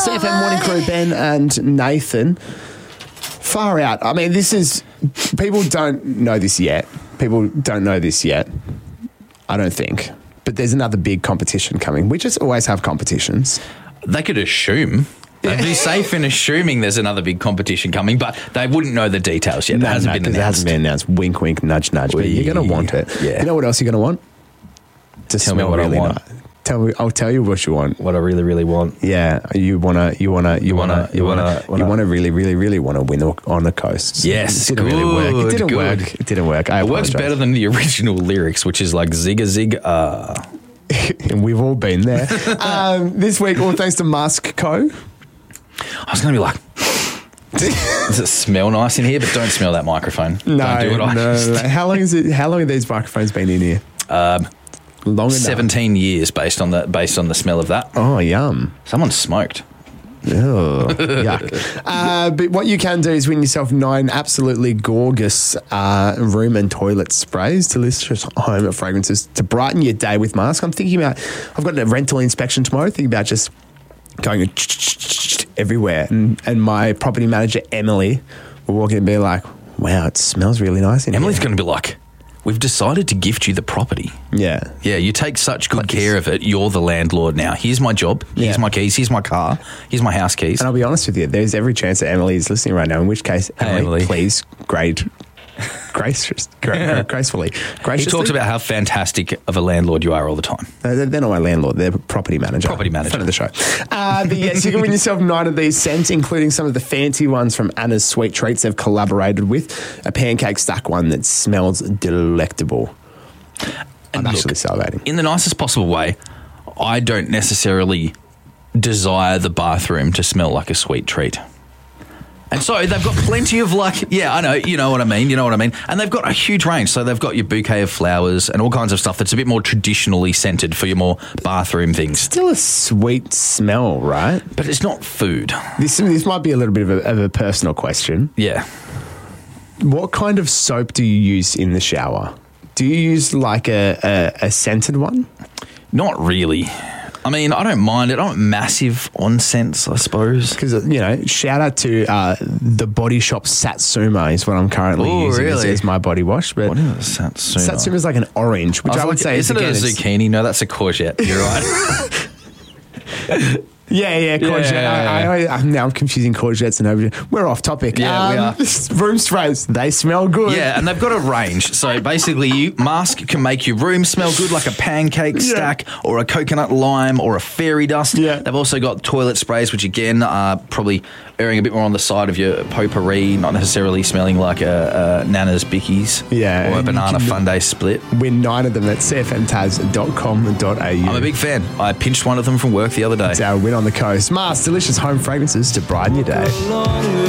CFM Morning Crew, Ben and Nathan. Far out. I mean, people don't know this yet. I don't think. But there's another big competition coming. We just always have competitions. They could assume. They'd be safe in assuming there's another big competition coming, but they wouldn't know the details yet. It hasn't been announced. It hasn't been announced. Wink, wink, nudge, nudge. But you're going to want it. Yeah. You know what else you're going to want? Tell me what really I want. Nice. I'll tell you what you want. What I really, really want. Yeah, you wanna really, really, really want to win on the coast. Yes, it didn't really work. It didn't work. It works better than the original lyrics, which is like zig a zig. And we've all been there. This week, all thanks to Mask Co. I was going to be like, does it smell nice in here? But don't smell that microphone. No, don't do what I used. How long have these microphones been in here? Long enough. 17 years based on the smell of that. Oh, yum. Someone smoked. Oh, yuck. But what you can do is win yourself 9 absolutely gorgeous room and toilet sprays to list home fragrances to brighten your day with Mask. I've got a rental inspection tomorrow, thinking about just going everywhere. And my property manager, Emily, will walk in and be like, wow, it smells really nice in Emily's here. going to be like, we've decided to gift you the property. Yeah. Yeah, you take such good care of it. You're the landlord now. Here's my job. Here's my keys. Here's my car. Here's my house keys. And I'll be honest with you, there's every chance that Emily is listening right now, in which case, Emily, please gracefully. He talks about how fantastic of a landlord you are all the time. They're not my landlord. They're property manager. Property manager. Friend of the show. But yes, you can win yourself 9 of these scents, including some of the fancy ones from Anna's Sweet Treats they've collaborated with. A pancake stack one that smells delectable. I'm actually salivating. In the nicest possible way, I don't necessarily desire the bathroom to smell like a sweet treat. And so they've got plenty of I know, you know what I mean. And they've got a huge range. So they've got your bouquet of flowers and all kinds of stuff that's a bit more traditionally scented for your more bathroom things. Still a sweet smell, right? But it's not food. This might be a little bit of a personal question. Yeah. What kind of soap do you use in the shower? Do you use like a scented one? Not really. I mean, I don't mind it. I'm not massive on scents, I suppose. Because, shout out to the Body Shop Satsuma is what I'm currently using as my body wash. But what is Satsuma? Satsuma is like an orange, which I would say is it a zucchini? No, that's a courgette. You're right. Yeah, courgette. Yeah. I'm confusing courgettes and aubergine. We're off topic. Yeah, we are. Room sprays, they smell good. Yeah, and they've got a range. So basically, Mask can make your room smell good like a pancake stack or a coconut lime or a fairy dust. Yeah. They've also got toilet sprays, which again are probably erring a bit more on the side of your potpourri, not necessarily smelling like a Nana's Bickies or a banana fundae split. Win 9 of them at cfmtaz.com.au. I'm a big fan. I pinched one of them from work the other day. It's our win on the coast. Mars, delicious home fragrances to brighten your day.